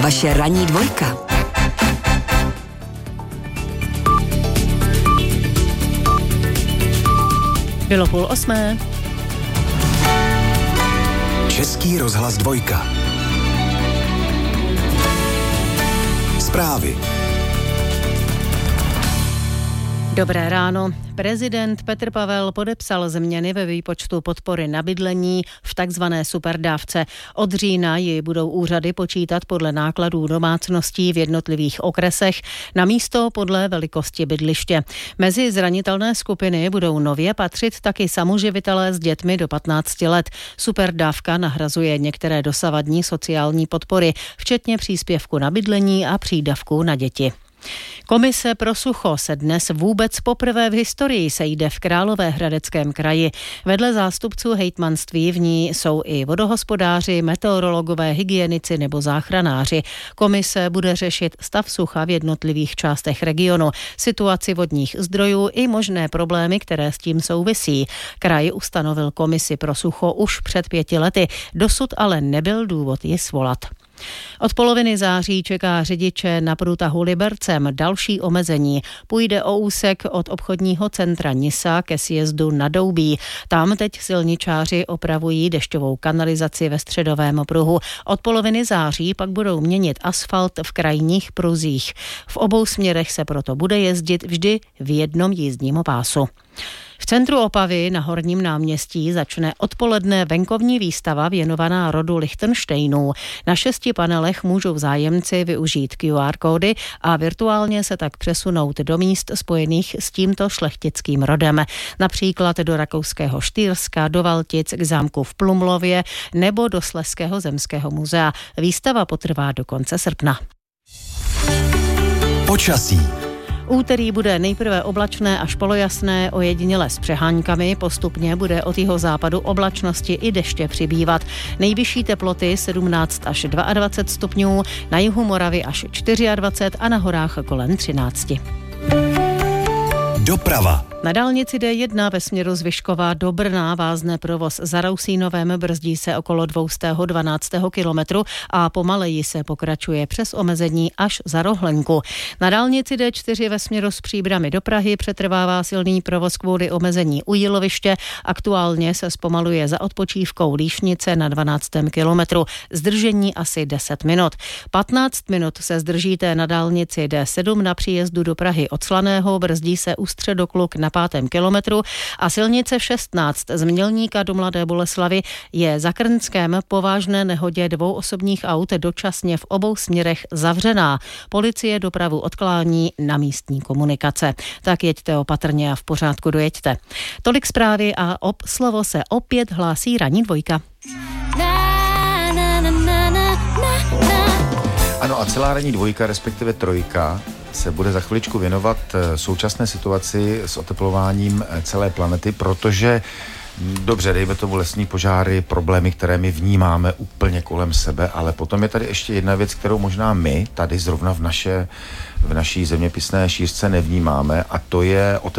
Vaše ranní dvojka. Bylo 7:30. Český rozhlas dvojka. Zprávy. Dobré ráno. Prezident Petr Pavel podepsal změny ve výpočtu podpory na bydlení v takzvané superdávce. Od října ji budou úřady počítat podle nákladů domácností v jednotlivých okresech, namísto podle velikosti bydliště. Mezi zranitelné skupiny budou nově patřit taky samoživitelé s dětmi do 15 let. Superdávka nahrazuje některé dosavadní sociální podpory, včetně příspěvku na bydlení a přídavku na děti. Komise pro sucho se dnes vůbec poprvé v historii sejde v Královéhradeckém kraji. Vedle zástupců hejtmanství v ní jsou i vodohospodáři, meteorologové, hygienici nebo záchranáři. Komise bude řešit stav sucha v jednotlivých částech regionu, situaci vodních zdrojů i možné problémy, které s tím souvisí. Kraj ustanovil komisi pro sucho už před 5 lety, dosud ale nebyl důvod ji svolat. Od poloviny září čeká řidiče na průtahu Libercem další omezení. Půjde o úsek od obchodního centra Nisa ke sjezdu na Doubí. Tam teď silničáři opravují dešťovou kanalizaci ve středovém pruhu. Od poloviny září pak budou měnit asfalt v krajních pruzích. V obou směrech se proto bude jezdit vždy v jednom jízdním pásu. V centru Opavy na Horním náměstí začne odpoledne venkovní výstava věnovaná rodu Lichtenštejnů. Na 6 panelech můžou zájemci využít QR kódy a virtuálně se tak přesunout do míst spojených s tímto šlechtickým rodem. Například do rakouského Štýrska, do Valtic, k zámku v Plumlově nebo do Slezského zemského muzea. Výstava potrvá do konce srpna. Počasí. Úterý bude nejprve oblačné až polojasné, ojediněle s přeháňkami, postupně bude od jihozápadu oblačnosti i deště přibývat. Nejvyšší teploty 17 až 22 stupňů, na jihu Moravy až 24 a na horách kolem 13. Doprava. Na dálnici D1 ve směru z Vyškova do Brna vázne provoz za Rousínovem, brzdí se okolo 212. kilometru a pomaleji se pokračuje přes omezení až za Rohlenku. Na dálnici D4 ve směru z Příbrami do Prahy přetrvává silný provoz kvůli omezení u Jíloviště. Aktuálně se zpomaluje za odpočívkou Líšnice na 12. kilometru. Zdržení asi 10 minut. 15 minut se zdržíte na dálnici D7 na příjezdu do Prahy od Slaného, brzdí se u Středokluk na 5. kilometru a silnice 16 z Mělníka do Mladé Boleslavi je za Krnském po vážné nehodě 2 osobních aut dočasně v obou směrech zavřená. Policie dopravu odklání na místní komunikace. Tak jeďte opatrně a v pořádku dojeďte. Tolik zprávy a slovo se opět hlásí ranní dvojka. Ano a celá ranní dvojka, respektive trojka, se bude za chviličku věnovat současné situaci s oteplováním celé planety, protože dobře, dejme tomu lesní požáry, problémy, které my vnímáme úplně kolem sebe, ale potom je tady ještě jedna věc, kterou možná my tady zrovna v naší zeměpisné šířce nevnímáme, a to je